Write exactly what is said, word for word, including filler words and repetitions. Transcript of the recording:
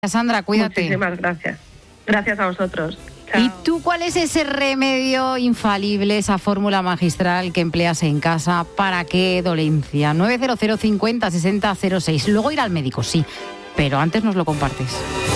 Sandra, cuídate. Muchísimas gracias. Gracias a vosotros. Chao. ¿Y tú cuál es ese remedio infalible, esa fórmula magistral que empleas en casa? ¿Para qué dolencia? nueve cero cero cincuenta sesenta cero seis. Luego ir al médico, sí, pero antes nos lo compartes.